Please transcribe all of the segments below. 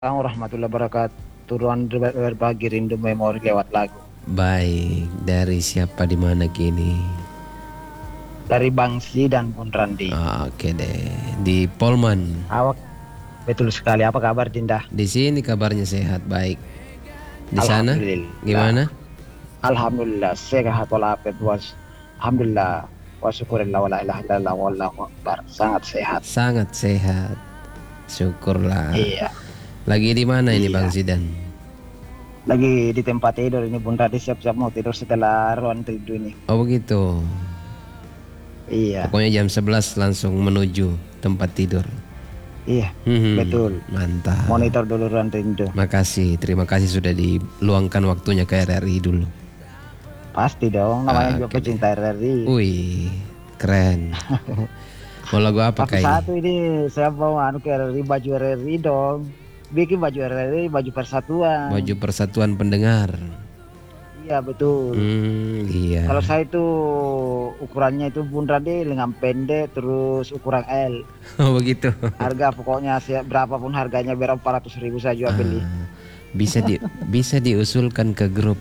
Assalamualaikum warahmatullahi wabarakatuh. Ruang berbagi rindu memori lewat lagu. Baik, dari siapa di mana kini? Dari Bangsi dan Bun Randi. Oke deh, di Polman. Awak betul sekali. Apa kabar Dinda? Di sini kabarnya sehat, baik. Di sana Alhamdulillah. gimana? Alhamdulillah sehat walafiat was. Alhamdulillah wa syukurillah wa la ilaha illallah wallahu akbar. Sangat sehat. Sangat sehat. Syukurlah. Iya. Lagi di mana ini Bang Iya. Zidan? Lagi di tempat tidur ini Bun Randi siap-siap mau tidur setelah ruang tidur ini. Oh begitu. Iya. Pokoknya jam 11 langsung menuju tempat tidur. Iya. Betul. Mantap. Monitor dulu ruang tidur. Makasih, terima kasih sudah diluangkan waktunya ke RRI dulu. Pasti dong. Namanya juga Oke deh. pecinta RRI. Wih, keren. Mau lagu apa Tapi kayaknya? satu ini saya mau anu ke RRI, baju RRI dong. Bikin baju RRI, baju persatuan. Baju Persatuan Pendengar. Iya betul. Iya. Kalau saya itu ukurannya itu Bun Radi lengan pendek terus ukuran L. Oh begitu. Harga pokoknya berapapun harganya biar 400.000 saya juga beli. Ah, bisa diusulkan ke grup.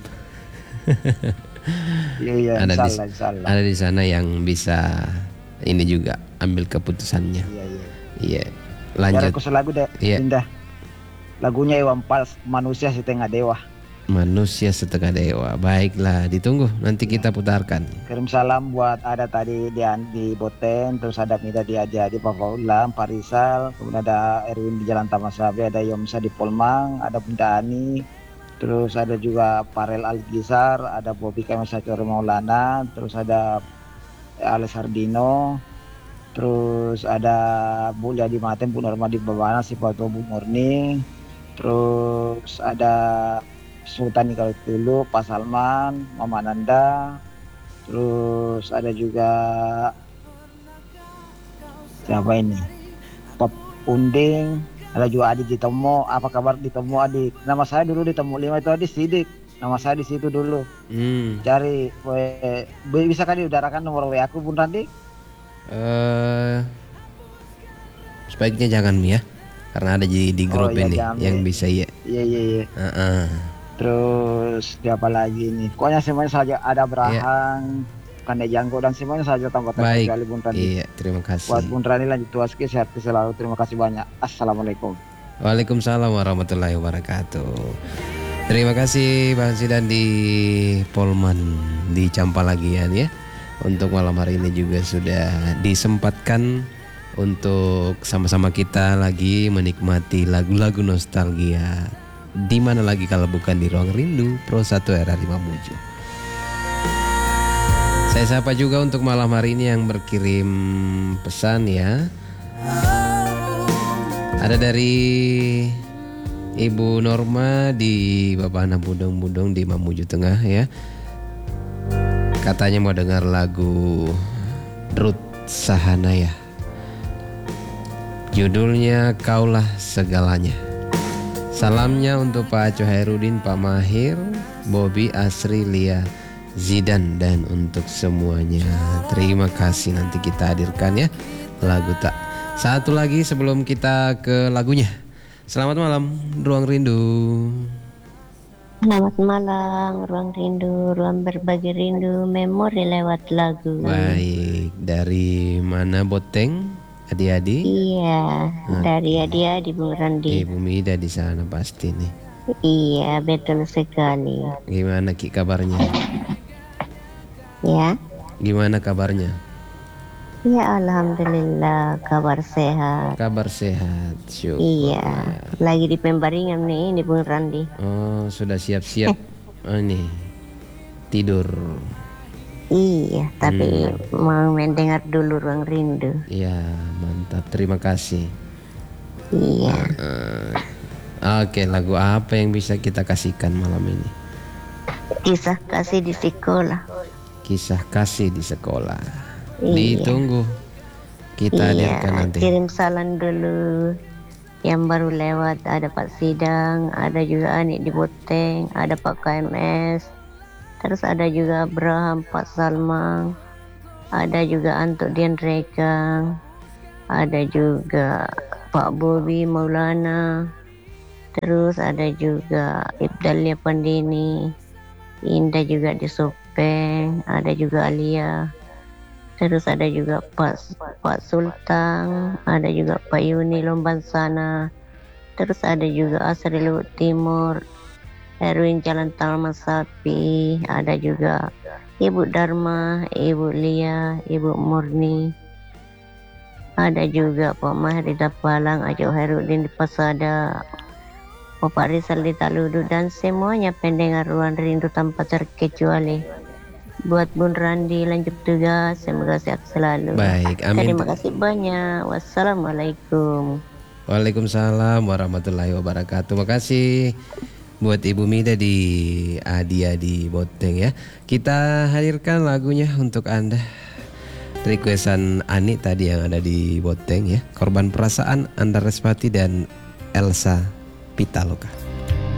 Iya iya Ada di insyaallah insyaallah. ada di sana yang bisa ini juga ambil keputusannya. Iya iya. Iya. Biar Lanjut. aku selagu deh, Iya. Dinda. Lagunya Iwan Fals, manusia setengah dewa. Manusia setengah dewa. Baiklah, ditunggu nanti Iya. kita putarkan. Kirim salam buat ada tadi di Boten, terus ada Mida di Aja di Papaulam, Parisal, kemudian ada Erwin di Jalan Tamasabe, ada Yomsa di Polmang, ada Bunda Ani, terus ada juga Parel Algizar, ada Bobi Kamasakyor Maulana, terus ada Alex Hardino, terus ada Bu Liadi Maten, Bu Norma di Babana, Sipato Bu Murni, terus ada Sultan kalau dulu, Pak Salman, Mama Nanda, terus ada juga siapa ini? Pop Unding, ada juga Adi Ditemu. Apa kabar Ditemu Adi? Nama saya dulu Ditemu 5 itu Adi Sidik. Nama saya di situ dulu. Cari bisa kan diudarakan nomor WA aku Bun Randi? Sebaiknya jangan Mi ya. Karena ada di grup iya, ini yang bisa ya. Iya iya iya. Terus siapa lagi nih? Pokoknya semuanya saja ada Brahang, Kande Janggo dan semuanya saja tambah Baik. sekali Bun Randi. Iya, terima kasih. Buat Bun Rani lanjut tuaski sehat selalu. Terima kasih banyak. Assalamualaikum. Waalaikumsalam warahmatullahi wabarakatuh. Terima kasih Bang Zidan di Polman di Campalagian ya. Untuk malam hari ini juga sudah disempatkan untuk sama-sama kita lagi menikmati lagu-lagu nostalgia. Di mana lagi kalau bukan di Ruang Rindu Pro 1 RRI Mamuju. Saya sapa juga untuk malam hari ini yang berkirim pesan ya. Ada dari Ibu Norma di Babana Budong-Budong di Mamuju Tengah ya. Katanya mau dengar lagu Ruth Sahanaya. Judulnya Kaulah Segalanya. Salamnya untuk Pak Aco Hairudin, Pak Mahir, Bobby, Asri, Lia, Zidan dan untuk semuanya. Terima kasih, nanti kita hadirkan ya lagu tak. Satu lagi sebelum kita ke lagunya. Selamat malam Ruang Rindu. Selamat malam Ruang Rindu, ruang berbagi rindu, memori lewat lagu. Baik, dari mana Boteng? Adi-adi? Iya, dari Adia di Bung Randi. Ibu Mida di sana pasti nih. Iya, betul sekali. Gimana Ki kabarnya? Ya, Gimana kabarnya? ya alhamdulillah kabar sehat. Kabar sehat, syukur. Iya, lagi di Pembaringan nih di Bung Randi. Oh, sudah siap-siap. Nih tidur. Iya, tapi mau mendengar dulu Ruang Rindu. Iya, mantap. Terima kasih. Iya, Oke, lagu apa yang bisa kita kasihkan malam ini? kisah kasih di sekolah. Kisah kasih di sekolah. Iya. Ditunggu. Kita hadirkan nanti. Kirim salam dulu. Yang baru lewat ada Pak Sidang, ada juga Anik di Boteng, ada Pak KMS, terus ada juga Abraham, Pak Salmang, ada juga Antuk Dian Rekang, ada juga Pak Bobi Maulana, Terus ada juga Ibdalia Pandini, Indah juga di Sopeng, ada juga Alia. Terus ada juga Pak Sultan, ada juga Pak Yuni Lombansana. Terus ada juga Asri Luhut Timur, Erwin Jalan Taman Sapi, ada juga Ibu Dharma, Ibu Lia, Ibu Murni. Ada juga Pak Mahdi Dapalang, Ajo Herudin di Pasada, Bapak Rizal di Taludu, dan semuanya pendengar Ruang Rindu tanpa terkecuali. Buat Bun Randi lanjut tugas, semoga sehat selalu. Baik, amin. Terima kasih banyak. Wassalamualaikum. Waalaikumsalam warahmatullahi wabarakatuh. Makasih buat Ibu Mida di Adia di Boteng ya. Kita hadirkan lagunya untuk Anda. Requestan Ani tadi yang ada di Boteng ya. Korban Perasaan, Andar Respati dan Elsa Pitaloka.